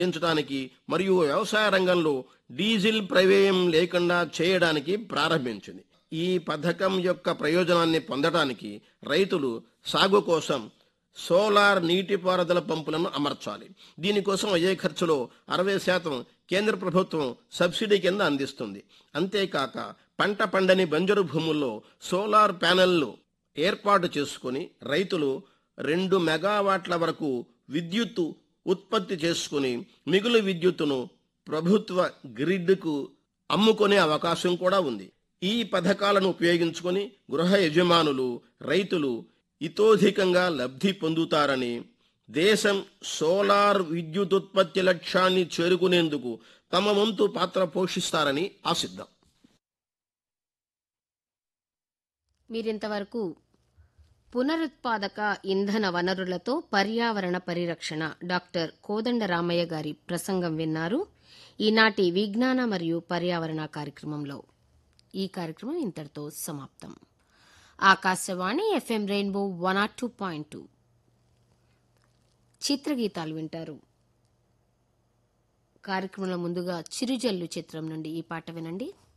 పెంచడానికి మరియు వ్యవసాయ రంగంలో డీజిల్ ప్రమేయం లేకుండా చేయడానికి ప్రారంభించింది. ఈ పథకం యొక్క ప్రయోజనాన్ని పొందడానికి రైతులు సాగు కోసం సోలార్ నీటిపారుదల పంపులను అమర్చాలి. దీనికోసం అయ్యే ఖర్చులో 60% కేంద్ర ప్రభుత్వం సబ్సిడీ కింద అందిస్తుంది. అంతేకాక పంట పండని బంజరు భూముల్లో సోలార్ ప్యానెళ్లు ఏర్పాటు చేసుకుని రైతులు 2 మెగావాట్ల వరకు విద్యుత్తు ఉత్పత్తి చేసుకుని మిగులు విద్యుత్తును ప్రభుత్వ గ్రిడ్కు అమ్ముకునే అవకాశం కూడా ఉంది. ఈ పథకాలను ఉపయోగించుకొని గృహ యజమానులు రైతులు ఇతోధికంగా లబ్ధి పొందుతారని, దేశం సోలార్ విద్యుదుత్పత్తి లక్ష్యాన్ని చేరుకునేందుకు తమ వంతు పాత్ర పోషిస్తారని ఆశిద్దాం. మీరింతవరకు పునరుత్పాదక ఇంధన వనరులతో పర్యావరణ పరిరక్షణ డాక్టర్ కోదండరామయ్య గారి ప్రసంగం విన్నారు. ఈనాటి విజ్ఞాన మరియు పర్యావరణ కార్యక్రమంలో ఈ కార్యక్రమం ఇంతటితో సమాప్తం. ఆకాశవాణి FM రెయిన్బో 102.2 చిత్రగీతాలు వింటారు. కార్యక్రమంలో ముందుగా చిరుజల్లు చిత్రం నుండి ఈ పాట వినండి.